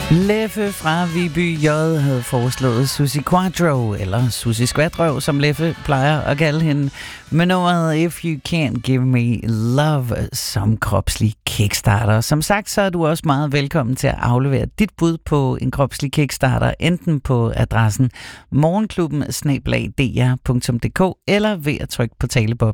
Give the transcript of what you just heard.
Leffe fra Viby J havde foreslået Susie Quattro, eller Susie Skvatrøv, som Leffe plejer at kalde hende, med nummeret If You Can't Give Me Love som kropslig kickstarter. Som sagt, så er du også meget velkommen til at aflevere dit bud på en kropslig kickstarter, enten på adressen morgenklubben@dr.dk eller ved at trykke på taleboblen